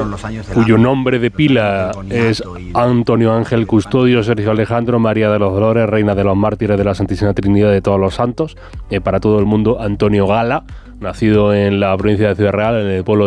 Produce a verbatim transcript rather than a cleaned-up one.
cuyo nombre de pila es Antonio Ángel Custodio Sergio Alejandro María de los Dolores, Reina de los Mártires de la Santísima Trinidad de Todos los Santos, eh, para todo el mundo Antonio Gala, nacido en la provincia de Ciudad Real, en el pueblo